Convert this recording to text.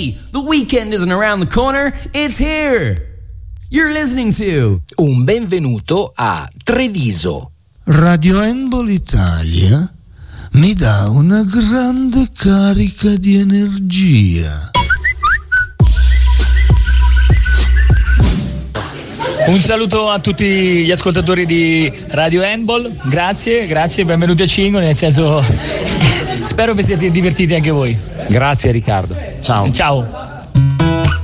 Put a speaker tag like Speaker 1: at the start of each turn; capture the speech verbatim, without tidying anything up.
Speaker 1: Hey, the weekend isn't around the corner, it's here. You're listening to
Speaker 2: Un benvenuto a Treviso.
Speaker 3: Radio Handball Italia mi dà una grande carica di energia.
Speaker 4: Un saluto a tutti gli ascoltatori di Radio Handball, grazie, grazie, benvenuti a Cingoli, nel senso spero vi siate divertiti anche voi.
Speaker 5: Grazie Riccardo, ciao.
Speaker 4: Ciao.